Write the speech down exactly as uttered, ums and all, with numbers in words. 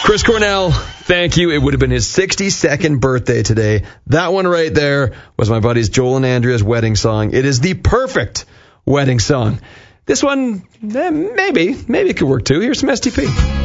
Chris Cornell, thank you. It would have been his sixty-second birthday today. That one right there was my buddies Joel and Andrea's wedding song. It is the perfect wedding song. This one, eh, maybe, maybe it could work too. Here's some S T P.